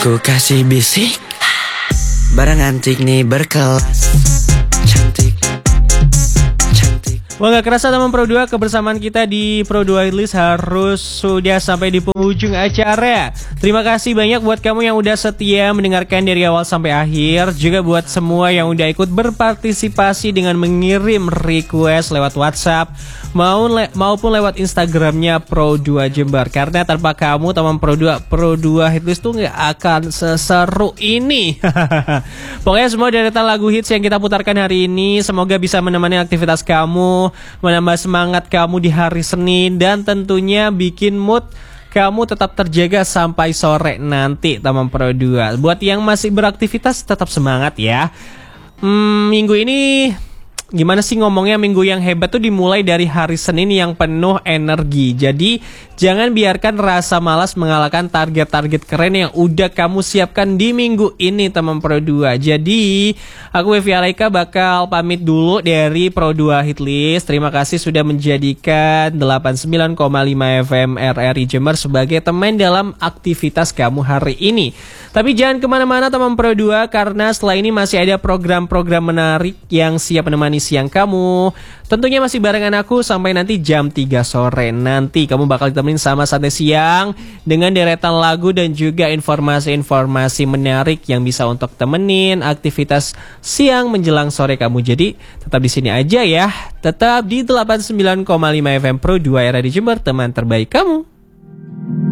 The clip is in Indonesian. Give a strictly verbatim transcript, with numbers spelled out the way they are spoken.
Ku kasih bisik barang antik nih berkelas. Cantik, cantik. Wah, gak kerasa teman Pro dua, kebersamaan kita di Pro dua Hitlist harus sudah sampai di penghujung acara. Terima kasih banyak buat kamu yang udah setia mendengarkan dari awal sampai akhir. Juga buat semua yang udah ikut berpartisipasi dengan mengirim request lewat WhatsApp maupun lewat Instagramnya Pro dua Jember. Karena tanpa kamu teman Pro dua, Pro dua Hitlist tuh gak akan seseru ini. Pokoknya semua deretan lagu hits yang kita putarkan hari ini semoga bisa menemani aktivitas kamu, menambah semangat kamu di hari Senin, dan tentunya bikin mood kamu tetap terjaga sampai sore nanti teman Pro dua. Buat yang masih beraktivitas tetap semangat ya. hmm, Minggu ini gimana sih ngomongnya, minggu yang hebat tuh dimulai dari hari Senin yang penuh energi. Jadi jangan biarkan rasa malas mengalahkan target-target keren yang udah kamu siapkan di minggu ini teman Pro dua. Jadi aku Evi Alaika bakal pamit dulu dari Pro dua Hitlist. Terima kasih sudah menjadikan delapan puluh sembilan koma lima F M R R I Jember sebagai teman dalam aktivitas kamu hari ini. Tapi jangan kemana-mana teman Pro dua, karena setelah ini masih ada program-program menarik yang siap menemani siang kamu. Tentunya masih barengan aku sampai nanti jam tiga sore. Nanti kamu bakal ditemenin sama Santai Siang dengan deretan lagu dan juga informasi-informasi menarik yang bisa untuk temenin aktivitas siang menjelang sore kamu. Jadi tetap di sini aja ya. Tetap di delapan puluh sembilan koma lima F M Pro dua R R I Jember, teman terbaik kamu.